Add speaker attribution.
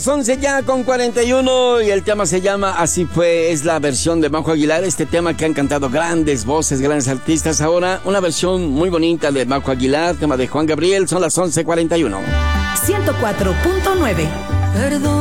Speaker 1: 11 ya con 41 y el tema se llama Así fue, es la versión de Majo Aguilar, este tema que han cantado grandes voces, grandes artistas. Ahora una versión muy bonita de Majo Aguilar, tema de Juan Gabriel. Son las 11:41.
Speaker 2: 104.9. Perdón.